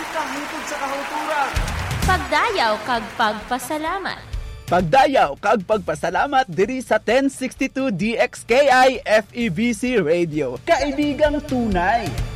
kahitod sa kahuturan. Pagdayaw kag pagpasalamat. Pagdayaw kag pagpasalamat diri sa 1062 DXKI FEBC Radio. Kaibigang tunay.